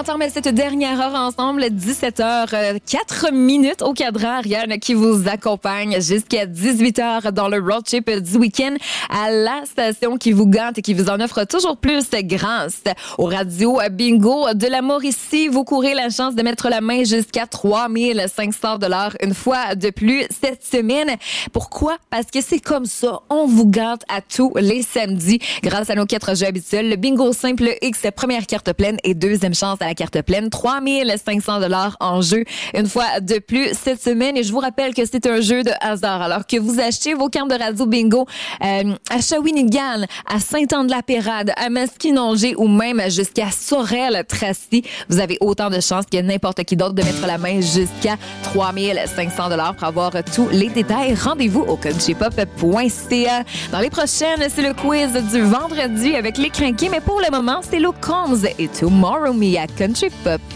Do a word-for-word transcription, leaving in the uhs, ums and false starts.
entame cette dernière heure ensemble, dix-sept heures quatre minutes au cadran. Ariane qui vous accompagne jusqu'à dix-huit heures dans le road trip du week-end à la station qui vous gante et qui vous en offre toujours plus grâce au Radio Bingo de la Mauricie. Vous courez la chance de mettre la main jusqu'à trois mille cinq cents dollars une fois de plus cette semaine. Pourquoi? Parce que c'est comme ça. On vous gante à tous les samedis grâce à nos quatre jeux habituels. Le Bingo Simple X, première carte pleine et deuxième chance à la carte pleine. trois mille cinq cents dollars en jeu une fois de plus cette semaine. Et je vous rappelle que c'est un jeu de hasard. Alors que vous achetez vos cartes de Radio Bingo euh, à Shawinigan, à Saint-Anne-de-la-Pérade, à Masquinongé ou même jusqu'à Sorel-Tracy, vous avez autant de chances que n'importe qui d'autre de mettre la main jusqu'à trois mille cinq cents dollars pour avoir tous les détails. Rendez-vous au country pop point c a. Dans les prochaines, c'est le quiz du vendredi avec les crinqués, mais pour le moment, c'est Luke Combs et Tomorrow Me à Country Pop.